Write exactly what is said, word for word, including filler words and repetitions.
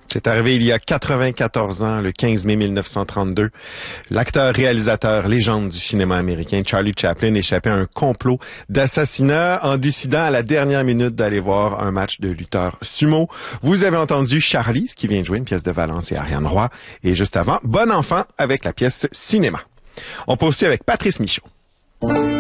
C'est arrivé il y a quatre-vingt-quatorze ans, le quinze mai mille neuf cent trente-deux. L'acteur-réalisateur légende du cinéma américain, Charlie Chaplin, échappait à un complot d'assassinat en décidant à la dernière minute d'aller voir un match de lutteurs sumo. Vous avez entendu Charlie, ce qui vient de jouer une pièce de Valence et Ariane Roy. Et juste avant, Bon enfant avec la pièce Cinéma. On poursuit avec Patrice Michaud.